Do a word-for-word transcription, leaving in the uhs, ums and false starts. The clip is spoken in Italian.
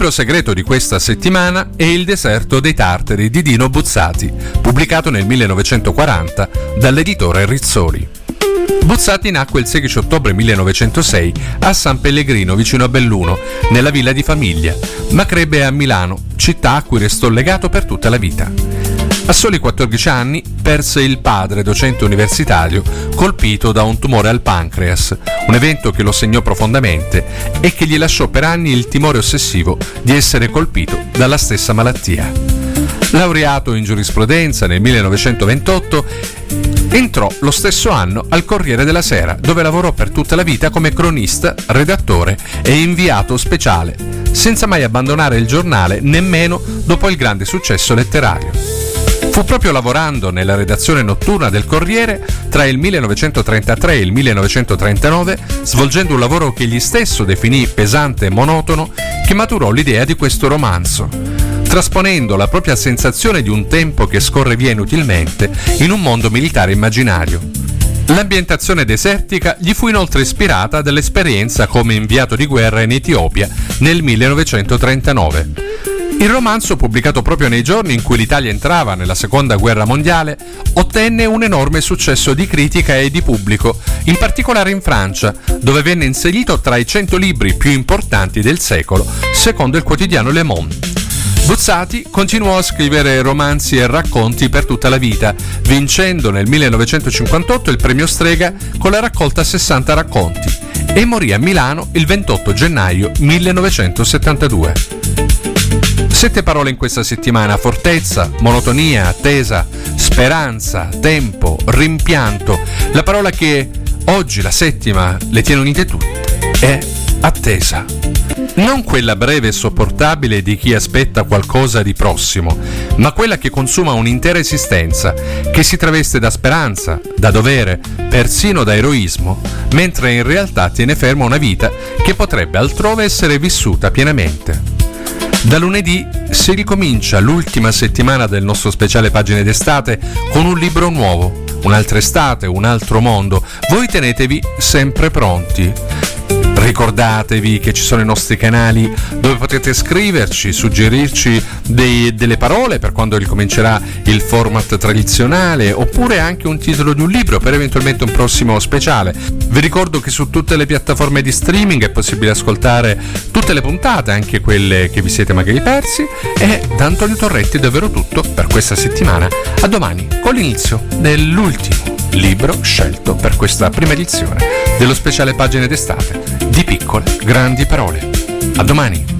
libro segreto di questa settimana è Il deserto dei tartari di Dino Buzzati, pubblicato nel millenovecentoquaranta dall'editore Rizzoli. Buzzati nacque il sedici ottobre millenovecentosei a San Pellegrino, vicino a Belluno, nella villa di famiglia, ma crebbe a Milano, città a cui restò legato per tutta la vita. A soli quattordici anni perse il padre, docente universitario, colpito da un tumore al pancreas, un evento che lo segnò profondamente e che gli lasciò per anni il timore ossessivo di essere colpito dalla stessa malattia. Laureato in giurisprudenza nel millenovecentoventotto, entrò lo stesso anno al Corriere della Sera, dove lavorò per tutta la vita come cronista, redattore e inviato speciale, senza mai abbandonare il giornale nemmeno dopo il grande successo letterario. Fu proprio lavorando nella redazione notturna del Corriere tra il millenovecentotrentatré e il millenovecentotrentanove, svolgendo un lavoro che egli stesso definì pesante e monotono, che maturò l'idea di questo romanzo, trasponendo la propria sensazione di un tempo che scorre via inutilmente in un mondo militare immaginario. L'ambientazione desertica gli fu inoltre ispirata dall'esperienza come inviato di guerra in Etiopia nel millenovecentotrentanove. Il romanzo, pubblicato proprio nei giorni in cui l'Italia entrava nella Seconda Guerra Mondiale, ottenne un enorme successo di critica e di pubblico, in particolare in Francia, dove venne inserito tra i cento libri più importanti del secolo, secondo il quotidiano Le Monde. Buzzati continuò a scrivere romanzi e racconti per tutta la vita, vincendo nel millenovecentocinquantotto il premio Strega con la raccolta sessanta racconti, e morì a Milano il ventotto gennaio millenovecentosettantadue. Sette parole in questa settimana: fortezza, monotonia, attesa, speranza, tempo, rimpianto. La parola che oggi, la settima, le tiene unite tutte è attesa. Non quella breve e sopportabile di chi aspetta qualcosa di prossimo, ma quella che consuma un'intera esistenza, che si traveste da speranza, da dovere, persino da eroismo, mentre in realtà tiene ferma una vita che potrebbe altrove essere vissuta pienamente. Da lunedì si ricomincia l'ultima settimana del nostro speciale Pagine d'estate con un libro nuovo, un'altra estate, un altro mondo. Voi tenetevi sempre pronti. Ricordatevi che ci sono i nostri canali dove potete scriverci, suggerirci dei, delle parole per quando ricomincerà il format tradizionale, oppure anche un titolo di un libro per eventualmente un prossimo speciale. Vi ricordo che su tutte le piattaforme di streaming è possibile ascoltare tutte le puntate, anche quelle che vi siete magari persi, e da Antonio Torretti è davvero tutto per questa settimana. A domani con l'inizio dell'ultimo libro scelto per questa prima edizione dello speciale Pagine d'estate di Piccole Grandi Parole. A domani!